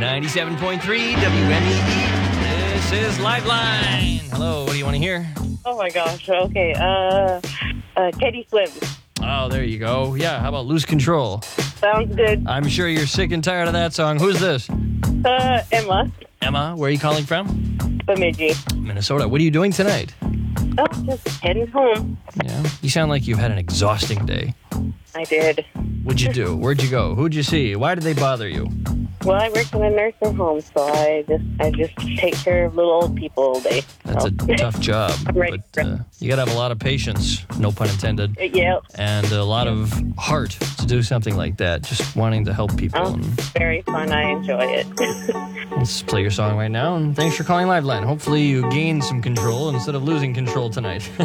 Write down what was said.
97.3 WMED. This is Liveline. Hello, what do you want to hear? Oh my gosh. Okay. Teddy Swims. Oh, there you go. Yeah, how about Lose Control? Sounds good. I'm sure you're sick and tired of that song. Who's this? Emma. Emma, where are you calling from? Bemidji. Minnesota. What are you doing tonight? Oh, just heading home. Yeah, you sound like you've had an exhausting day. I did. What'd you do? Where'd you go? Who'd you see? Why did they bother you? Well, I work in a nursing home, so I just take care of little old people all day. That's a tough job. I'm ready But you got to have a lot of patience, no pun intended, Yeah. and a lot of heart to do something like that, just wanting to help people. Oh, And very fun. I enjoy it. let's play your song right now, and thanks for calling Liveline. Hopefully you gain some control instead of losing control tonight.